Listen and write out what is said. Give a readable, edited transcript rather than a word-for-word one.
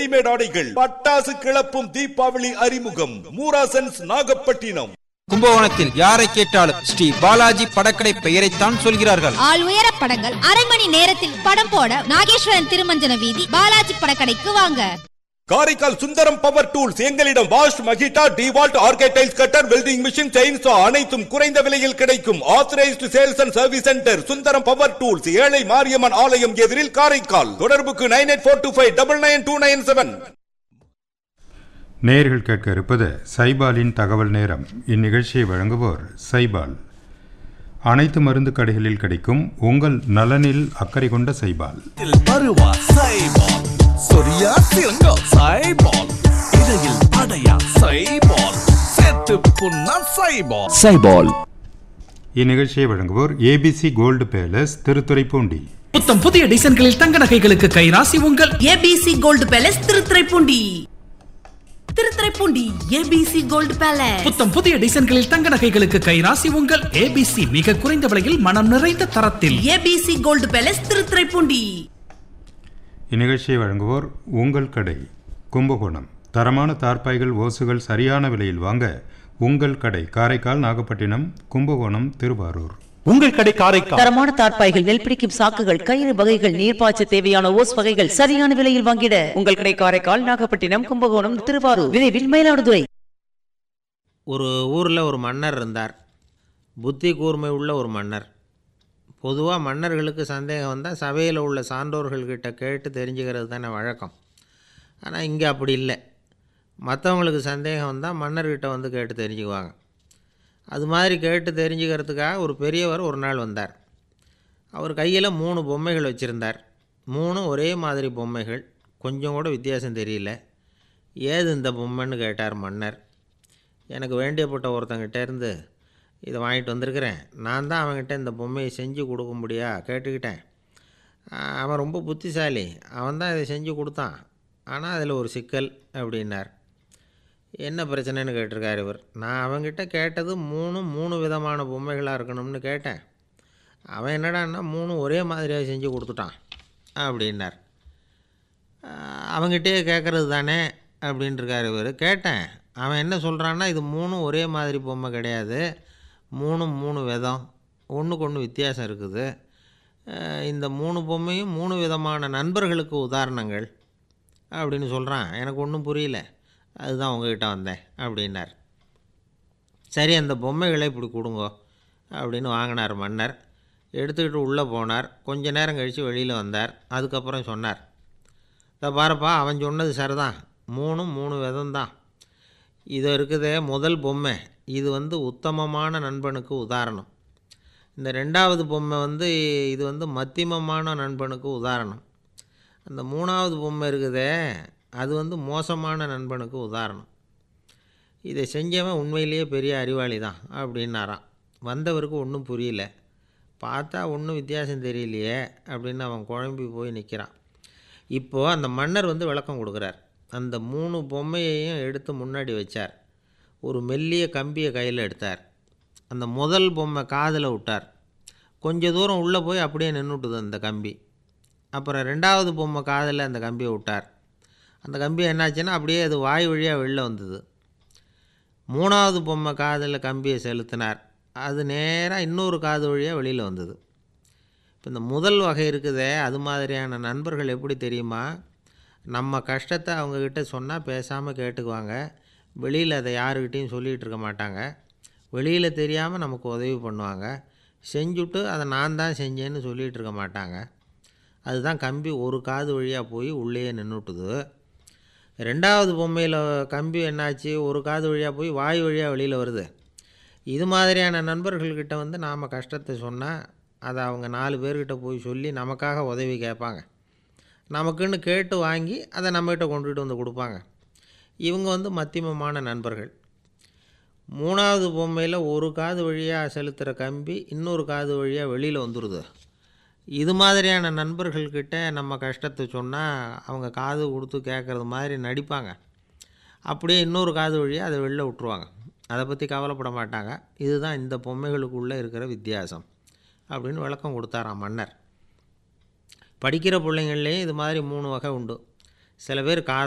Readymade ஆடைகள், பட்டாசு கிளப்பும் தீபாவளி அறிமுகம். மூராசன்ஸ் நாகப்பட்டினம். கும்பகோணத்தில் யாரை கேட்டாலும் ஸ்ரீ பாலாஜி படக்கடை பெயரைத்தான் சொல்கிறார்கள். ஆள் உயர படங்கள், அரை மணி நேரத்தில் படம் போட நாகேஸ்வரன் திருமஞ்சன வீதி பாலாஜி படக்கடைக்கு வாங்க. Karaikal Sundaram power tools. எங்களிடம் wash, மகிட்டா, டிவால்ட், ஆர்கேடைல்ஸ் cutter, welding machine, chainsaw அனைத்தும் குறைந்த விலையில் கிடைக்கும். Authorised sales and service centre Sundaram power tools, ஏழை மாரியம்மன் ஆலயம் எதிரில், காரைக்கால். தொடர்புக்கு 9842599297. நேயர்கள் கேட்க இருப்பது சைபாலின் தகவல் நேரம். இந்நிகழ்ச்சியை வழங்குவோர் சைபால். அனைத்து மருந்து கடைகளில் கிடைக்கும் உங்கள் நலனில் அக்கறை கொண்ட சைபால். இந்நிகழ்ச்சியை வழங்குவோர் ஏபிசி கோல்டு பேலஸ், திருத்துறைப்பூண்டி. புத்தம் புதிய டிசைன்களில் தங்க நகைகளுக்கு கைராசி உங்கள் ABC gold palace, Thiruthuraipoondi. Thiruthuraipoondi ABC gold palace. புத்தம் புதிய டிசைன்களில் தங்க நகைகளுக்கு கைராசி உங்கள் ஏபிசி. மிக குறைந்த விலையில் மனம் நிறைந்த தரத்தில் ஏபிசி கோல்டு பேலஸ், திருத்துறைப்பூண்டி. இந்நிகழ்ச்சியை வழங்குவோர் உங்கள் கடை, கும்பகோணம். தரமான தார்பாய்கள், ஓசுகள் சரியான விலையில் வாங்க உங்கள் கடை. காரைக்கால், நாகப்பட்டினம், கும்பகோணம், திருவாரூர். உங்கள் கடை காரைக்கால். தரமான தார்பாய்கள், நெல் பிடிக்கும் சாக்குகள், கயிறு வகைகள், நீர்ப்பாய்ச்ச தேவையான ஓஸ் வகைகள் சரியான விலையில் வாங்கிட உங்கள் கடை காரைக்கால், நாகப்பட்டினம், கும்பகோணம், திருவாரூர். விரைவில் மயிலாடுதுறை. ஒரு ஊரில் ஒரு மன்னர் இருந்தார். புத்தி கூர்மை உள்ள ஒரு மன்னர். பொதுவாக மன்னர்களுக்கு சந்தேகம் வந்தால் சபையில் உள்ள சான்றோர்கள்கிட்ட கேட்டு தெரிஞ்சுக்கிறது தானே வழக்கம். ஆனால் இங்கே அப்படி இல்லை. மற்றவங்களுக்கு சந்தேகம் வந்தால் மன்னர்கிட்ட வந்து கேட்டு தெரிஞ்சுக்குவாங்க. அது மாதிரி கேட்டு தெரிஞ்சுக்கிறதுக்காக ஒரு பெரியவர் ஒரு நாள் வந்தார். அவர் கையில் 3 பொம்மைகள் வச்சுருந்தார். 3 ஒரே மாதிரி பொம்மைகள், கொஞ்சம் கூட வித்தியாசம் தெரியல. ஏது இந்த பொம்மைன்னு கேட்டார் மன்னர். எனக்கு வேண்டியப்பட்ட ஒருத்தங்கிட்ட இருந்து இதை வாங்கிட்டு வந்திருக்கிறேன். நான் தான் அவன்கிட்ட இந்த பொம்மையை செஞ்சு கொடுக்க முடியா கேட்டுக்கிட்டேன். அவன் ரொம்ப புத்திசாலி, அவன் தான் இதை செஞ்சு கொடுத்தான். ஆனால் அதில் ஒரு சிக்கல் அப்படின்னார். என்ன பிரச்சனைன்னு கேட்டிருக்கார் இவர். நான் அவன்கிட்ட கேட்டது 3 விதமான பொம்மைகளாக இருக்கணும்னு கேட்டேன். அவன் என்னடான்னா 3 ஒரே மாதிரியாக செஞ்சு கொடுத்துட்டான் அப்படின்னார். அவங்ககிட்டே கேட்குறது தானே அப்படின்ட்டுருக்கார் இவர். கேட்டேன், அவன் என்ன சொல்கிறான்னா இது 3 ஒரே மாதிரி பொம்மை கிடையாது, 3 விதம், ஒன்றுக்கு ஒன்று வித்தியாசம் இருக்குது. இந்த 3 பொம்மையும் 3 விதமான நண்பர்களுக்கு உதாரணங்கள் அப்படின்னு சொல்கிறான். எனக்கு ஒன்றும் புரியல, அதுதான் உங்ககிட்ட வந்தேன் அப்படின்னார். சரி, அந்த பொம்மைகளை இப்படி கொடுங்கோ அப்படின்னு வாங்கினார் மன்னர். எடுத்துக்கிட்டு உள்ளே போனார். கொஞ்ச நேரம் கழித்து வெளியில் வந்தார். அதுக்கப்புறம் சொன்னார், இதை பாருப்பா, அவன் சொன்னது சரிதான், 3 விதம்தான். இது இருக்குதே முதல் பொம்மை, இது உத்தமமான நண்பனுக்கு உதாரணம். இந்த 2வது பொம்மை இது மத்தியமமான நண்பனுக்கு உதாரணம். அந்த 3வது பொம்மை இருக்குதே அது மோசமான நண்பனுக்கு உதாரணம். இதை செஞ்சவன் உண்மையிலேயே பெரிய அறிவாளி தான் அப்படின்னாராம். வந்தவருக்கு ஒன்றும் புரியல. பார்த்தா ஒன்றும் வித்தியாசம் தெரியலையே அப்படின்னு அவன் குழம்பி போய் நிற்கிறான். இப்போது அந்த மன்னர் விளக்கம் கொடுக்குறார். அந்த 3 பொம்மையையும் எடுத்து முன்னாடி வச்சார். ஒரு மெல்லிய கம்பியை கையில் எடுத்தார். அந்த முதல் பொம்மை காதில் விட்டார். கொஞ்சம் தூரம் உள்ளே போய் அப்படியே நின்றுட்டுது அந்த கம்பி. அப்புறம் 2வது பொம்மை காதில் அந்த கம்பியை விட்டார். அந்த கம்பி என்னாச்சுன்னா அப்படியே அது வாய் வழியாக வெளில வந்தது. 3வது பொம்மை காதில் கம்பியை செலுத்தினார். அது நேராக இன்னொரு காது வழியாக வெளியில் வந்தது. இப்போ இந்த முதல் வகை இருக்குதே, அது மாதிரியான நண்பர்கள் எப்படி தெரியுமா? நம்ம கஷ்டத்தை அவங்கக்கிட்ட சொன்னால் பேசாமல் கேட்டுக்குவாங்க. வெளியில் அதை யாருக்கிட்டையும் சொல்லிகிட்டு இருக்க மாட்டாங்க. வெளியில் தெரியாமல் நமக்கு உதவி பண்ணுவாங்க. செஞ்சுட்டு அதை நான் தான் செஞ்சேன்னு சொல்லிகிட்டு இருக்க மாட்டாங்க. அதுதான் கம்பி ஒரு காது வழியாக போய் உள்ளேயே நின்றுட்டுது. 2வது பொம்மையில் கம்பி என்னாச்சு, ஒரு காது வழியாக போய் வாய் வழியாக வெளியில் வருது. இது மாதிரியான நண்பர்கள்கிட்ட நாம் கஷ்டத்தை சொன்னால் அதை அவங்க 4 பேர்கிட்ட போய் சொல்லி நமக்காக உதவி கேட்பாங்க. நமக்குன்னு கேட்டு வாங்கி அதை நம்மகிட்ட கொண்டுகிட்டு வந்து கொடுப்பாங்க. இவங்க மத்தியமமான நண்பர்கள். 3வது பொம்மையில் ஒரு காது வழியாக செலுத்துகிற கம்பி இன்னொரு காது வழியாக வெளியில் வந்துடுது. இது மாதிரியான நண்பர்கள்கிட்ட நம்ம கஷ்டத்தை சொன்னால் அவங்க காது கொடுத்து கேட்குறது மாதிரி நடிப்பாங்க. அப்படியே இன்னொரு காது வழியாக அதை வெளில விட்டுருவாங்க. அதை பற்றி கவலைப்பட மாட்டாங்க. இதுதான் இந்த பொம்மைகளுக்குள்ளே இருக்கிற வித்தியாசம் அப்படின்னு விளக்கம் கொடுத்தாராம் மன்னர். படிக்கிற பிள்ளைங்கள்லேயும் இது மாதிரி 3 வகை உண்டு. சில பேர்